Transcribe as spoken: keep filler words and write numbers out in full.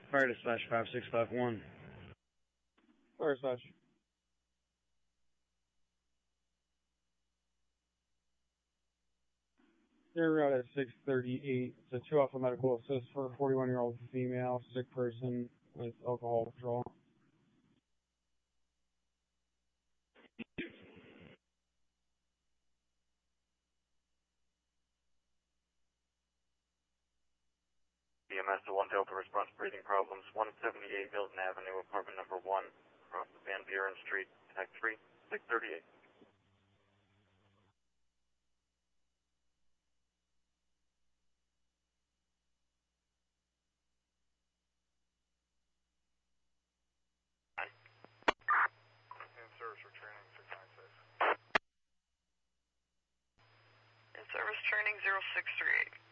Fire dispatch five six five one. Fire dispatch. They're route at six thirty-eight. It's a two alpha medical assist for a forty-one-year-old female sick person with alcohol withdrawal. B M S to one Delta response breathing problems, one seventy-eight Milton Avenue, apartment number one, across the Van Buren Street, Tech three, six thirty-eight. In service returning six nine six. In service training zero six three eight.